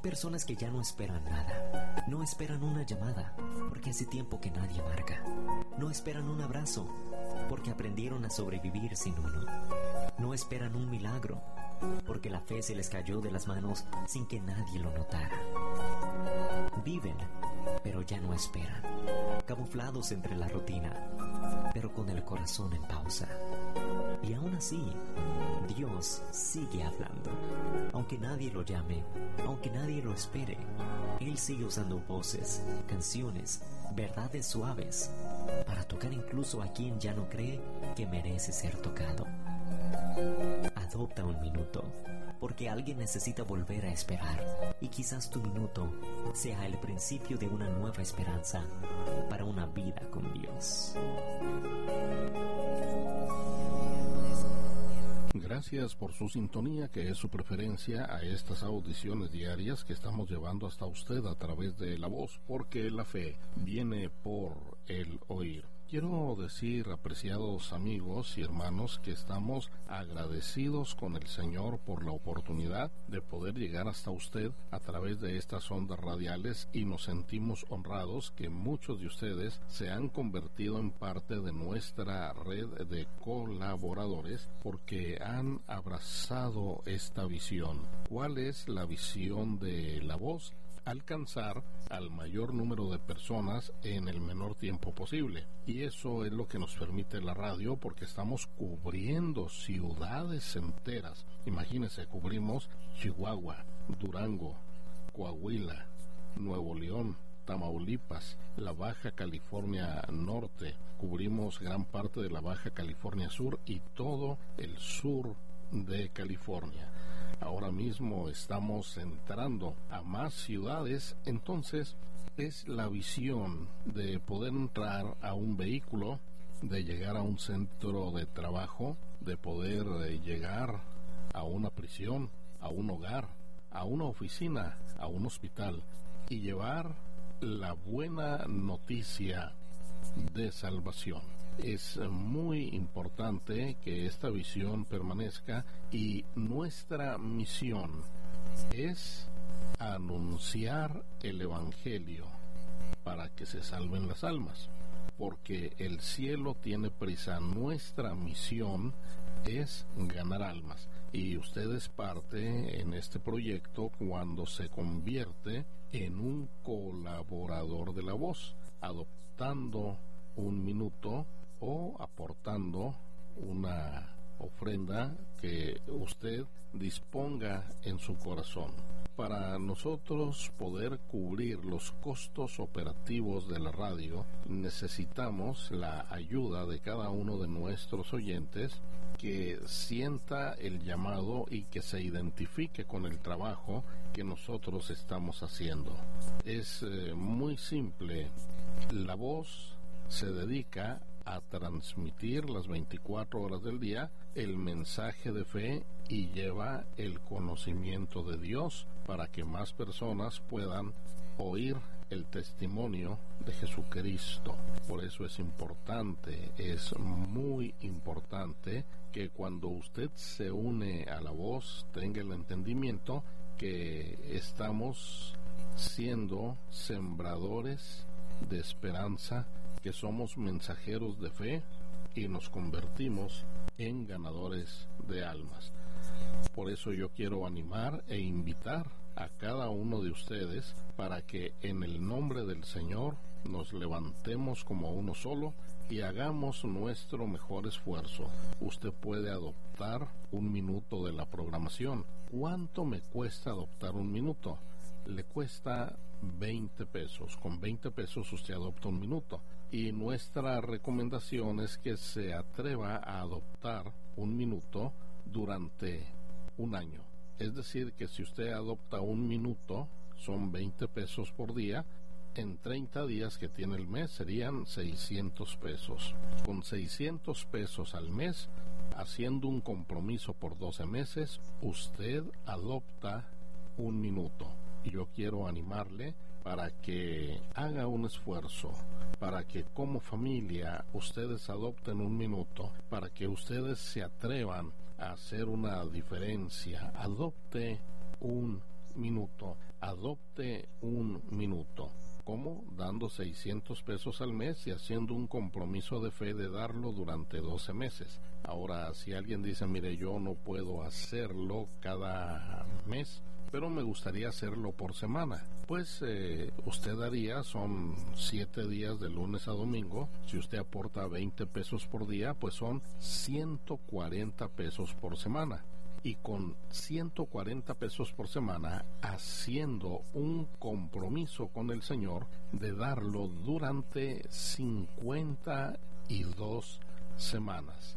personas que ya no esperan nada. No esperan una llamada, porque hace tiempo que nadie marca. No esperan un abrazo, porque aprendieron a sobrevivir sin uno. No esperan un milagro, porque la fe se les cayó de las manos sin que nadie lo notara. Viven, pero ya no esperan, camuflados entre la rutina, pero con el corazón en pausa. Y aún así, Dios sigue hablando. Aunque nadie lo llame, aunque nadie lo espere, Él sigue usando voces, canciones, verdades suaves, para tocar incluso a quien ya no cree que merece ser tocado. Adopta un minuto, porque alguien necesita volver a esperar, y quizás tu minuto sea el principio de una nueva esperanza para una vida con Dios. Gracias por su sintonía, que es su preferencia a estas audiciones diarias que estamos llevando hasta usted a través de la voz, porque la fe viene por el oír. Quiero decir, apreciados amigos y hermanos, que estamos agradecidos con el Señor por la oportunidad de poder llegar hasta usted a través de estas ondas radiales, y nos sentimos honrados que muchos de ustedes se han convertido en parte de nuestra red de colaboradores porque han abrazado esta visión. ¿Cuál es la visión de la voz? Alcanzar al mayor número de personas en el menor tiempo posible, y eso es lo que nos permite la radio, porque estamos cubriendo ciudades enteras. Imagínense, cubrimos Chihuahua, Durango, Coahuila, Nuevo León, Tamaulipas, la Baja California Norte, cubrimos gran parte de la Baja California Sur y todo el sur de California. Ahora mismo estamos entrando a más ciudades, entonces es la visión de poder entrar a un vehículo, de llegar a un centro de trabajo, de poder llegar a una prisión, a un hogar, a una oficina, a un hospital, y llevar la buena noticia de salvación. Es muy importante que esta visión permanezca, y nuestra misión es anunciar el Evangelio para que se salven las almas, porque el cielo tiene prisa. Nuestra misión es ganar almas, y usted es parte en este proyecto cuando se convierte en un colaborador de la voz, adoptando un minuto o aportando una ofrenda que usted disponga en su corazón. Para nosotros poder cubrir los costos operativos de la radio, necesitamos la ayuda de cada uno de nuestros oyentes que sienta el llamado y que se identifique con el trabajo que nosotros estamos haciendo. Es muy simple. La voz se dedica a transmitir las 24 horas del día el mensaje de fe, y lleva el conocimiento de Dios para que más personas puedan oír el testimonio de Jesucristo. Por eso es importante, es muy importante que cuando usted se une a la voz tenga el entendimiento que estamos siendo sembradores de esperanza, que somos mensajeros de fe y nos convertimos en ganadores de almas. Por eso yo quiero animar e invitar a cada uno de ustedes para que en el nombre del Señor nos levantemos como uno solo y hagamos nuestro mejor esfuerzo. Usted puede adoptar un minuto de la programación. ¿Cuánto me cuesta adoptar un minuto? Le cuesta 20 pesos. Con 20 pesos usted adopta un minuto. Y nuestra recomendación es que se atreva a adoptar un minuto durante un año. Es decir, que si usted adopta un minuto, son 20 pesos por día. En 30 días que tiene el mes serían 600 pesos. Con 600 pesos al mes, haciendo un compromiso por 12 meses, usted adopta un minuto. Y yo quiero animarle para que haga un esfuerzo, para que como familia ustedes adopten un minuto, para que ustedes se atrevan a hacer una diferencia. Adopte un minuto, adopte un minuto. ¿Cómo? Dando 600 pesos al mes y haciendo un compromiso de fe de darlo durante 12 meses. Ahora, si alguien dice, mire, yo no puedo hacerlo cada mes, pero me gustaría hacerlo por semana, pues usted haría, son 7 días de lunes a domingo. Si usted aporta 20 pesos por día, pues son 140 pesos por semana. Y con 140 pesos por semana, haciendo un compromiso con el Señor de darlo durante 52 semanas.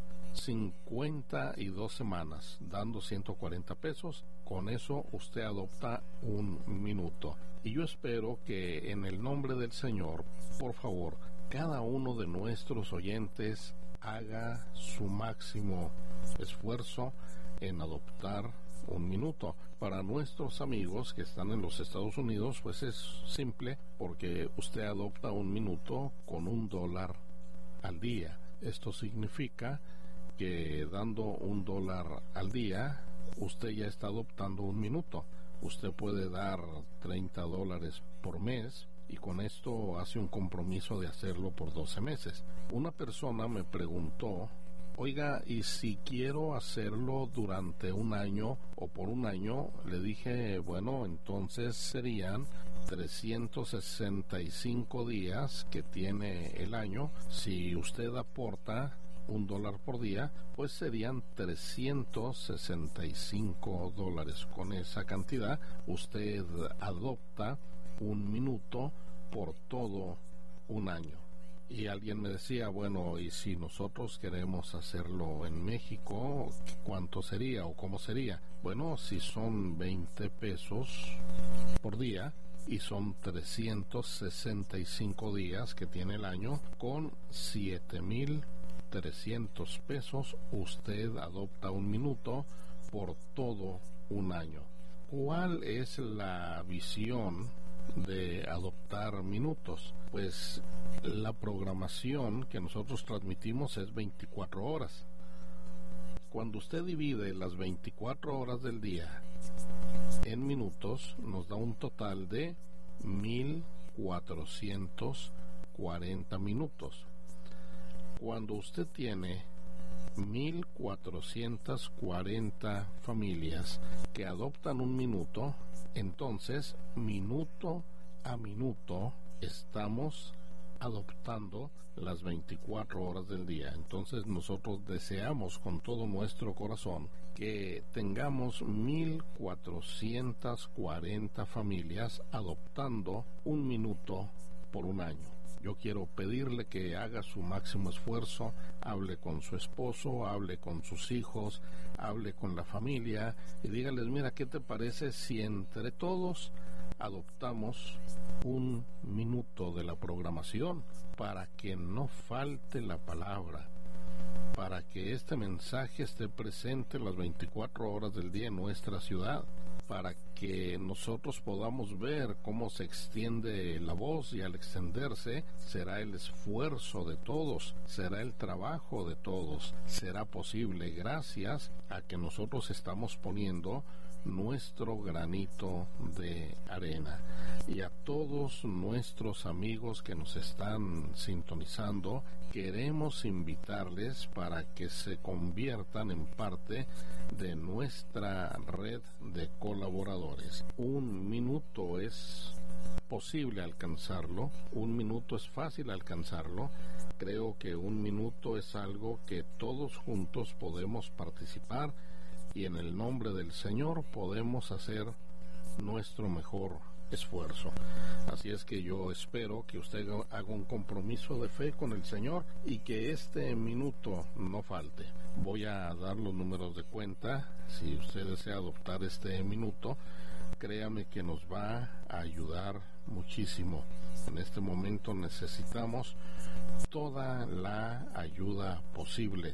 52 semanas, dando 140 pesos, con eso usted adopta un minuto. Y yo espero que en el nombre del Señor, por favor, cada uno de nuestros oyentes haga su máximo esfuerzo en adoptar un minuto. Para nuestros amigos que están en los Estados Unidos, pues es simple, porque usted adopta un minuto con $1 al día. Esto significa que dando $1 al día, usted ya está adoptando un minuto. Usted puede dar $30 por mes y con esto hace un compromiso de hacerlo por 12 meses. Una persona me preguntó, oiga, ¿y si quiero hacerlo durante un año o por un año? Le dije, bueno, entonces serían 365 días que tiene el año. Si usted aporta $1 por día, pues serían $365. Con esa cantidad, usted adopta un minuto por todo un año. Y alguien me decía, bueno, y si nosotros queremos hacerlo en México, ¿cuánto sería o cómo sería? Bueno, si son 20 pesos por día y son 365 días que tiene el año, con 7,300 pesos usted adopta un minuto por todo un año. ¿Cuál es la visión de adoptar minutos? Pues la programación que nosotros transmitimos es 24 horas. Cuando usted divide las 24 horas del día en minutos, nos da un total de 1,440 minutos. Cuando usted tiene 1,440 familias que adoptan un minuto, entonces minuto a minuto estamos adoptando las 24 horas del día. Entonces nosotros deseamos con todo nuestro corazón que tengamos 1,440 familias adoptando un minuto por un año. Yo quiero pedirle que haga su máximo esfuerzo, hable con su esposo, hable con sus hijos, hable con la familia y dígales, mira, ¿qué te parece si entre todos adoptamos un minuto de la programación para que no falte la palabra, para que este mensaje esté presente las 24 horas del día en nuestra ciudad, para que nosotros podamos ver cómo se extiende la voz, y al extenderse será el esfuerzo de todos, será el trabajo de todos, será posible gracias a que nosotros estamos poniendo nuestro granito de arena. Y a todos nuestros amigos que nos están sintonizando, queremos invitarles para que se conviertan en parte de nuestra red de colaboradores. Un minuto es posible alcanzarlo, un minuto es fácil alcanzarlo. Creo que un minuto es algo que todos juntos podemos participar y en el nombre del Señor podemos hacer nuestro mejor esfuerzo. Así es que yo espero que usted haga un compromiso de fe con el Señor y que este minuto no falte. Voy a dar los números de cuenta. Si usted desea adoptar este minuto, créame que nos va a ayudar muchísimo. En este momento necesitamos toda la ayuda posible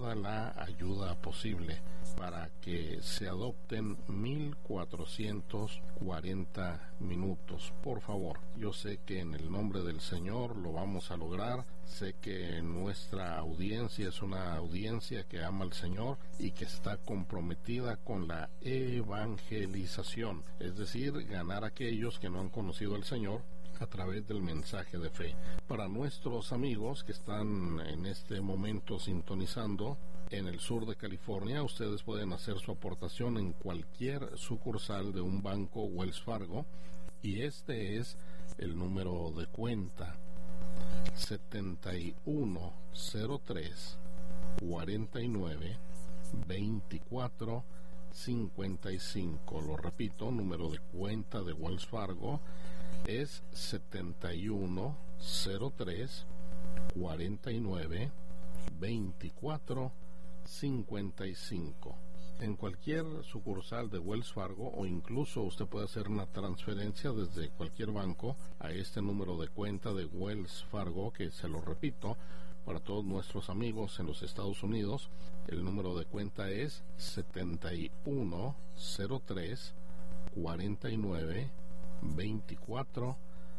para que se adopten 1440 minutos. Por favor, yo sé que en el nombre del Señor lo vamos a lograr. Sé que nuestra audiencia es una audiencia que ama al Señor y que está comprometida con la evangelización, es decir, ganar a aquellos que no han conocido al Señor a través del mensaje de fe. Para nuestros amigos que están en este momento sintonizando en el sur de California, ustedes pueden hacer su aportación en cualquier sucursal de un banco Wells Fargo, y este es el número de cuenta: 7103 49 24 55. Lo repito, número de cuenta de Wells Fargo es 7103 49 24 55. En cualquier sucursal de Wells Fargo, o incluso usted puede hacer una transferencia desde cualquier banco a este número de cuenta de Wells Fargo, que se lo repito para todos nuestros amigos en los Estados Unidos. El número de cuenta es 7103 49 24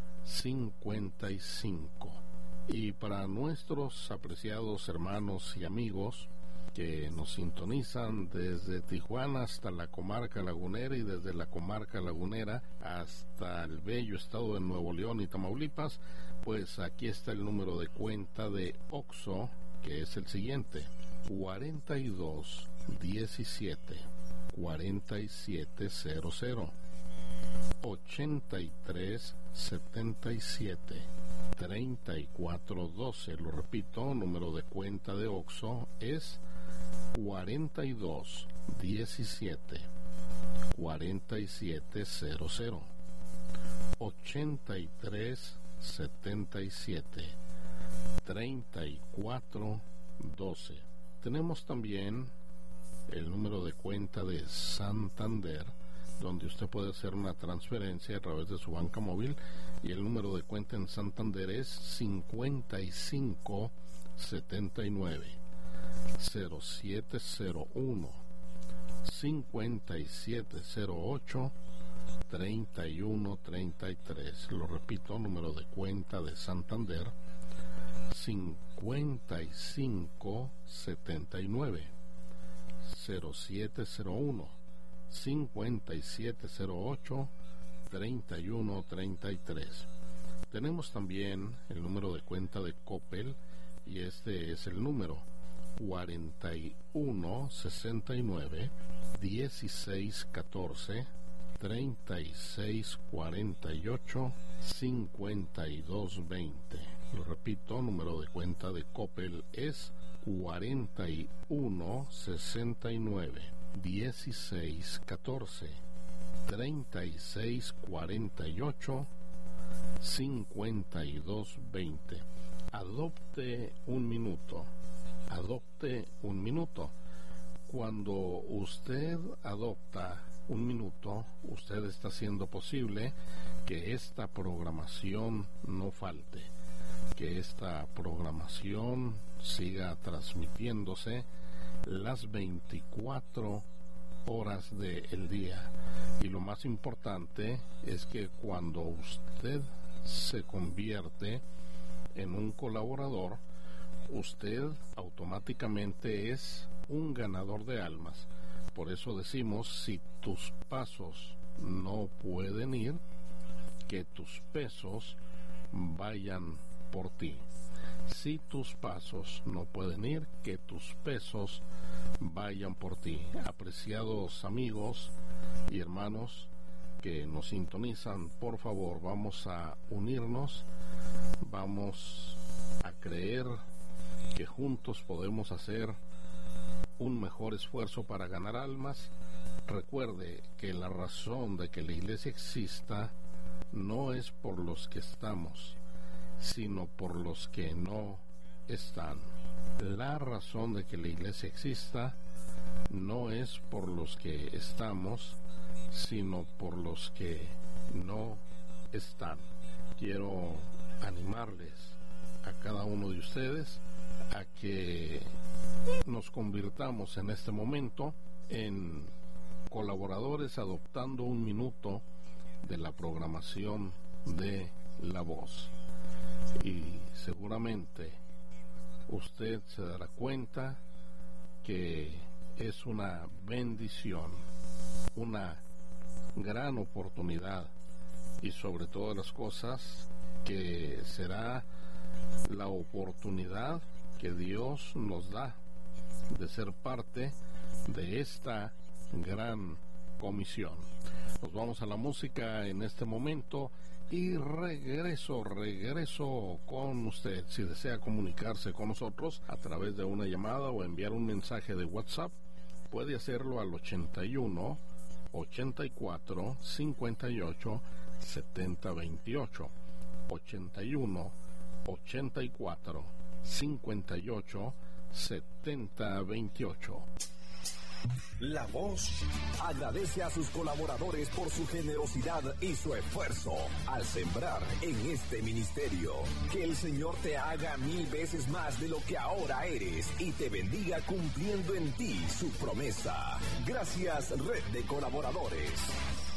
55. Y para nuestros apreciados hermanos y amigos que nos sintonizan desde Tijuana hasta la comarca lagunera, y desde la comarca lagunera hasta el bello estado de Nuevo León y Tamaulipas, pues aquí está el número de cuenta de OXXO, que es el siguiente: 42 17 4700 83 77 34 12. Lo repito, número de cuenta de OXXO es 42 17 4700 83 77 34 12. Tenemos también el número de cuenta de Santander, donde usted puede hacer una transferencia a través de su banca móvil, y el número de cuenta en Santander es 55 79 0701 5708 3133. Lo repito, número de cuenta de Santander: 55 79 0701 5708 3133. Tenemos también el número de cuenta de Coppel, y este es el número 41 69 16 14 36 48 52 20. Lo repito, número de cuenta de Coppel es 41 69 16 14 36 48 52 20. Adopte un minuto. Cuando usted adopta un minuto, usted está haciendo posible que esta programación no falte, que esta programación siga transmitiéndose las 24 horas del día. Y lo más importante es que cuando usted se convierte en un colaborador, usted automáticamente es un ganador de almas. Por eso decimos: si tus pasos no pueden ir, que tus pesos vayan por ti. Si tus pasos no pueden ir, que tus pesos vayan por ti. Apreciados amigos y hermanos que nos sintonizan, por favor, vamos a unirnos, vamos a creer que juntos podemos hacer un mejor esfuerzo para ganar almas. Recuerde que la razón de que la iglesia exista no es por los que estamos, sino por los que no están. La razón de que la iglesia exista no es por los que estamos, sino por los que no están. Quiero animarles a cada uno de ustedes a que nos convirtamos en este momento en colaboradores adoptando un minuto de la programación de La Voz. Y seguramente usted se dará cuenta que es una bendición, una gran oportunidad, y sobre todas las cosas que será la oportunidad que Dios nos da de ser parte de esta gran comisión. Nos vamos a la música en este momento y regreso con usted. Si desea comunicarse con nosotros a través de una llamada o enviar un mensaje de WhatsApp, puede hacerlo al 81 84 58 70 28. 81 84 58 70 28. La Voz agradece a sus colaboradores por su generosidad y su esfuerzo al sembrar en este ministerio. Que el Señor te haga 1000 veces más de lo que ahora eres y te bendiga cumpliendo en ti su promesa. Gracias, Red de Colaboradores.